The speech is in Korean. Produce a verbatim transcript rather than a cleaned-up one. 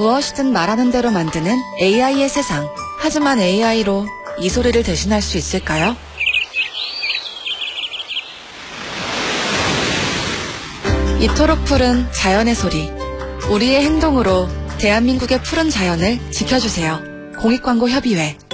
무엇이든 말하는 대로 만드는 에이아이의 세상. 하지만 에이아이로 이 소리를 대신할 수 있을까요? 이토록 푸른 자연의 소리. 우리의 행동으로 대한민국의 푸른 자연을 지켜주세요. 공익광고협의회.